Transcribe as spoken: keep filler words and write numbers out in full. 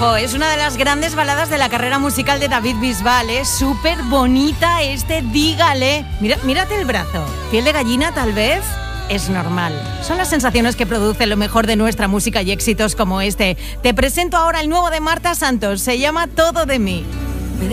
Jo, es una de las grandes baladas de la carrera musical de David Bisbal, ¿eh? Súper bonita este Dígale. Mira, mírate el brazo. ¿Piel de gallina tal vez? Es normal. Son las sensaciones que produce lo mejor de nuestra música y éxitos como este. Te presento ahora el nuevo de Marta Santos. Se llama Todo de mí.